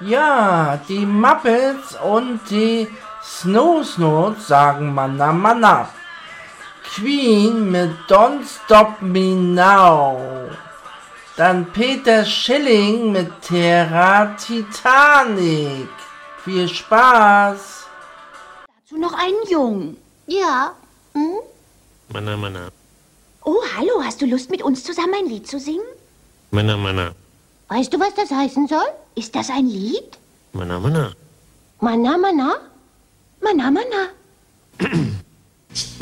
Ja, die Muppets und die Snoo-Snows sagen Manna Manna. Queen mit Don't Stop Me Now. Dann Peter Schilling mit Terra Titanic. Viel Spaß. Dazu noch einen Jungen. Ja. Hm? Manna, Manna. Oh, hallo, hast du Lust, mit uns zusammen ein Lied zu singen? Manna, Manna. Weißt du, was das heißen soll? Ist das ein Lied? Manna, Manna. Manna, Manna? Manna, Manna.